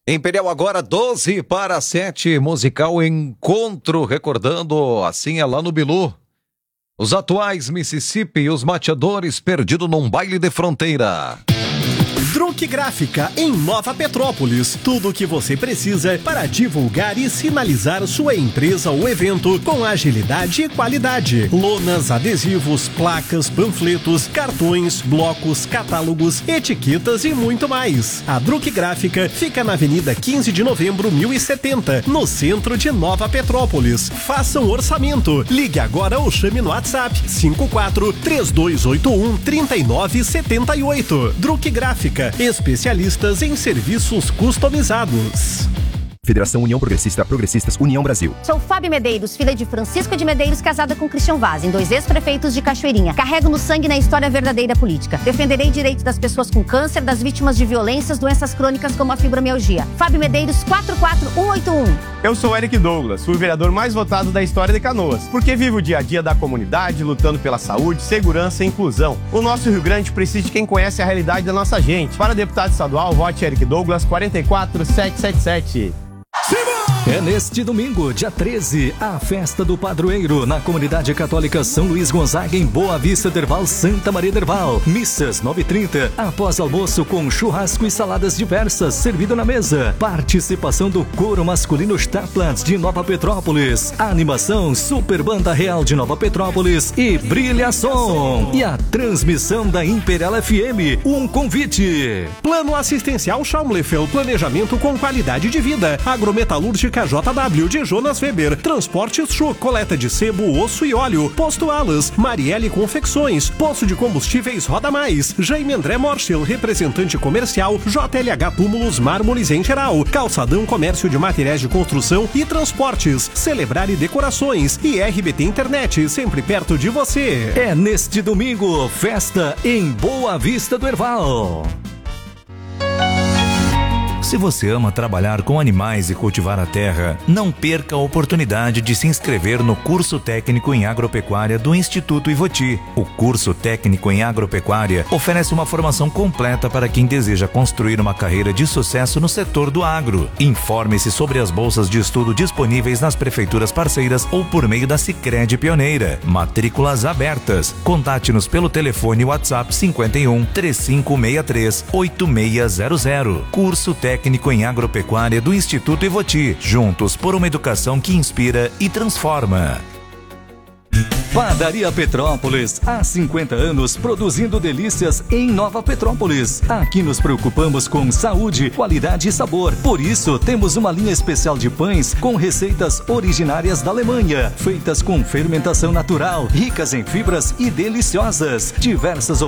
Imperial agora 6:50, musical Encontro, recordando assim é lá no Bilu. Os atuais Mississippi e os mateadores perdidos num baile de fronteira. Druck Gráfica, em Nova Petrópolis. Tudo o que você precisa para divulgar e sinalizar sua empresa ou evento com agilidade e qualidade. Lonas, adesivos, placas, panfletos, cartões, blocos, catálogos, etiquetas e muito mais. A Druck Gráfica fica na Avenida 15 de Novembro, 1070, no centro de Nova Petrópolis. Faça um orçamento. Ligue agora ou chame no WhatsApp 54-3281-3978. Druck Gráfica, especialistas em serviços customizados. Federação União Progressista, Progressistas, União Brasil. Sou Fábio Medeiros, filha de Francisco de Medeiros, casada com Christian Vaz, em 2 ex-prefeitos de Cachoeirinha. Carrego no sangue na história verdadeira política. Defenderei direitos das pessoas com câncer, das vítimas de violências, doenças crônicas como a fibromialgia. Fábio Medeiros, 44181. Eu sou Eric Douglas, fui o vereador mais votado da história de Canoas, porque vivo o dia a dia da comunidade, lutando pela saúde, segurança e inclusão. O nosso Rio Grande precisa de quem conhece a realidade da nossa gente. Para deputado estadual, vote Eric Douglas, 44777. É neste domingo, dia 13, a festa do padroeiro na Comunidade Católica São Luís Gonzaga, em Boa Vista Derval, Santa Maria Derval. Missas 9h30, após almoço com churrasco e saladas diversas, servido na mesa. Participação do coro masculino Staplands de Nova Petrópolis. A animação Super Banda Real de Nova Petrópolis e Brilha Som. E a transmissão da Imperial FM. Um convite. Plano Assistencial Schaumleffel, planejamento com qualidade de vida. Agrometalúrgica JW de Jonas Weber, Transportes Chu, coleta de sebo, osso e óleo, Posto Alas, Marielle Confecções, Poço de Combustíveis Roda Mais, Jaime André Morschel, representante comercial, JLH Túmulos Mármores em geral, Calçadão Comércio de Materiais de Construção e Transportes, Celebrar e Decorações e RBT Internet, sempre perto de você. É neste domingo, festa em Boa Vista do Herval. Se você ama trabalhar com animais e cultivar a terra, não perca a oportunidade de se inscrever no curso técnico em agropecuária do Instituto Ivoti. O curso técnico em agropecuária oferece uma formação completa para quem deseja construir uma carreira de sucesso no setor do agro. Informe-se sobre as bolsas de estudo disponíveis nas prefeituras parceiras ou por meio da Sicredi Pioneira. Matrículas abertas. Contate-nos pelo telefone WhatsApp 51 3563 8600. Curso técnico em agropecuária do Instituto Ivoti. Juntos por uma educação que inspira e transforma. Padaria Petrópolis, há 50 anos produzindo delícias em Nova Petrópolis. Aqui nos preocupamos com saúde, qualidade e sabor. Por isso, temos uma linha especial de pães com receitas originárias da Alemanha, feitas com fermentação natural, ricas em fibras e deliciosas. Diversas